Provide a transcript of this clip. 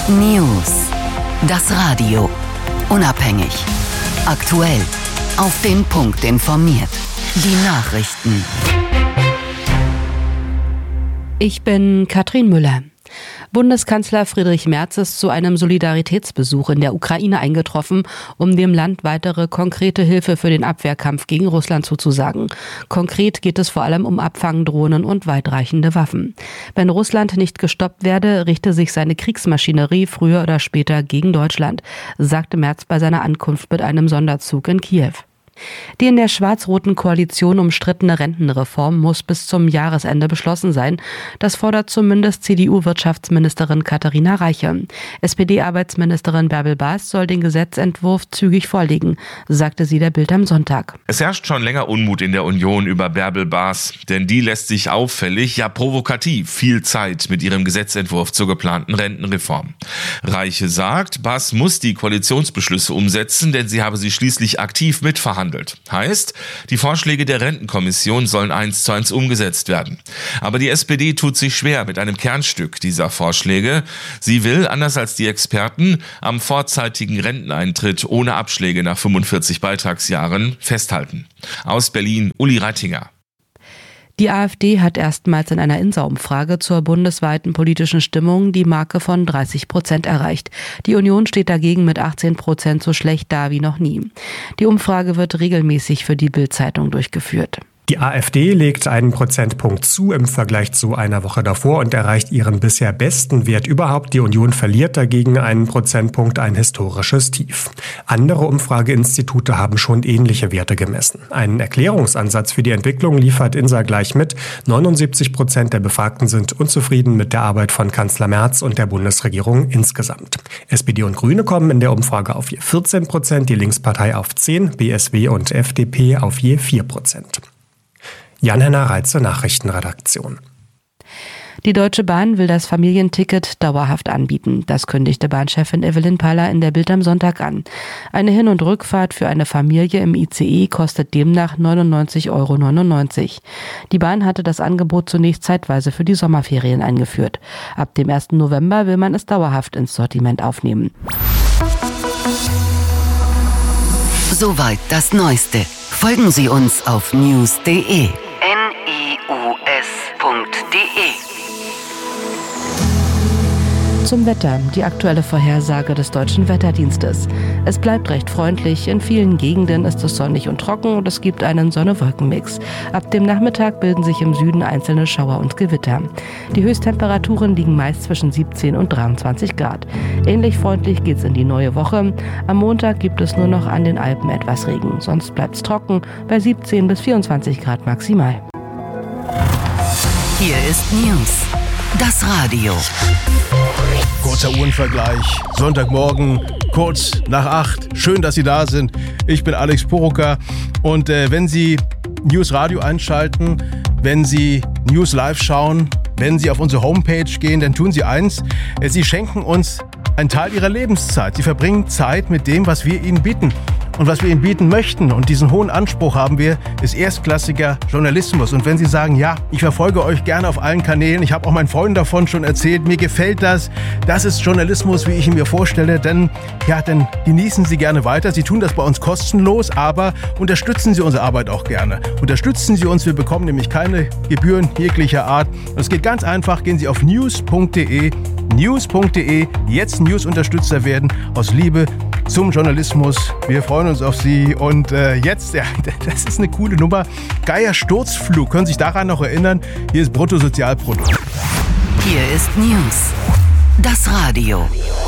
News. Das Radio. Unabhängig. Aktuell. Auf den Punkt informiert. Die Nachrichten. Ich bin Katrin Müller. Bundeskanzler Friedrich Merz ist zu einem Solidaritätsbesuch in der Ukraine eingetroffen, um dem Land weitere konkrete Hilfe für den Abwehrkampf gegen Russland zuzusagen. Konkret geht es vor allem um Abfangdrohnen und weitreichende Waffen. Wenn Russland nicht gestoppt werde, richte sich seine Kriegsmaschinerie früher oder später gegen Deutschland, sagte Merz bei seiner Ankunft mit einem Sonderzug in Kiew. Die in der schwarz-roten Koalition umstrittene Rentenreform muss bis zum Jahresende beschlossen sein. Das fordert zumindest CDU-Wirtschaftsministerin Katharina Reiche. SPD-Arbeitsministerin Bärbel Baas soll den Gesetzentwurf zügig vorlegen, sagte sie der Bild am Sonntag. Es herrscht schon länger Unmut in der Union über Bärbel Baas, denn die lässt sich auffällig, ja provokativ, viel Zeit mit ihrem Gesetzentwurf zur geplanten Rentenreform. Reiche sagt, Baas muss die Koalitionsbeschlüsse umsetzen, denn sie habe sie schließlich aktiv mitverhandelt. Heißt, die Vorschläge der Rentenkommission sollen 1:1 umgesetzt werden. Aber die SPD tut sich schwer mit einem Kernstück dieser Vorschläge. Sie will, anders als die Experten, am vorzeitigen Renteneintritt ohne Abschläge nach 45 Beitragsjahren festhalten. Aus Berlin, Uli Reitinger. Die AfD hat erstmals in einer INSA-Umfrage zur bundesweiten politischen Stimmung die Marke von 30% erreicht. Die Union steht dagegen mit 18% so schlecht da wie noch nie. Die Umfrage wird regelmäßig für die Bild-Zeitung durchgeführt. Die AfD legt einen Prozentpunkt zu im Vergleich zu einer Woche davor und erreicht ihren bisher besten Wert überhaupt. Die Union verliert dagegen einen Prozentpunkt, ein historisches Tief. Andere Umfrageinstitute haben schon ähnliche Werte gemessen. Einen Erklärungsansatz für die Entwicklung liefert INSA gleich mit. 79% der Befragten sind unzufrieden mit der Arbeit von Kanzler Merz und der Bundesregierung insgesamt. SPD und Grüne kommen in der Umfrage auf je 14%, die Linkspartei auf 10%, BSW und FDP auf je 4%. Jan-Henner Reitze, Nachrichtenredaktion. Die Deutsche Bahn will das Familienticket dauerhaft anbieten. Das kündigte Bahnchefin Evelyn Paller in der Bild am Sonntag an. Eine Hin- und Rückfahrt für eine Familie im ICE kostet demnach 99,99 €. Die Bahn hatte das Angebot zunächst zeitweise für die Sommerferien eingeführt. Ab dem 1. November will man es dauerhaft ins Sortiment aufnehmen. Soweit das Neueste. Folgen Sie uns auf news.de. Zum Wetter, die aktuelle Vorhersage des Deutschen Wetterdienstes. Es bleibt recht freundlich, in vielen Gegenden ist es sonnig und trocken und es gibt einen Sonne-Wolken-Mix. Ab dem Nachmittag bilden sich im Süden einzelne Schauer und Gewitter. Die Höchsttemperaturen liegen meist zwischen 17 und 23 Grad. Ähnlich freundlich geht's in die neue Woche. Am Montag gibt es nur noch an den Alpen etwas Regen, sonst bleibt's trocken bei 17 bis 24 Grad maximal. Hier ist News. Das Radio. Kurzer Uhrenvergleich. Sonntagmorgen, kurz nach 8. Schön, dass Sie da sind. Ich bin Alex Poroka. Und wenn Sie News Radio einschalten, wenn Sie News Live schauen, wenn Sie auf unsere Homepage gehen, dann tun Sie eins. Sie schenken uns einen Teil Ihrer Lebenszeit. Sie verbringen Zeit mit dem, was wir Ihnen bieten. Und was wir Ihnen bieten möchten, und diesen hohen Anspruch haben wir, ist erstklassiger Journalismus. Und wenn Sie sagen, ja, ich verfolge euch gerne auf allen Kanälen, ich habe auch meinen Freunden davon schon erzählt, mir gefällt das ist Journalismus, wie ich ihn mir vorstelle, dann genießen Sie gerne weiter. Sie tun das bei uns kostenlos, aber unterstützen Sie unsere Arbeit auch gerne. Unterstützen Sie uns, wir bekommen nämlich keine Gebühren jeglicher Art. Und es geht ganz einfach, gehen Sie auf news.de, jetzt News-Unterstützer werden, aus Liebe zum Journalismus. Wir freuen uns auf Sie. Und jetzt, das ist eine coole Nummer. Geier Sturzflug. Können Sie sich daran noch erinnern? Hier ist Bruttosozialprodukt. Hier ist News. Das Radio.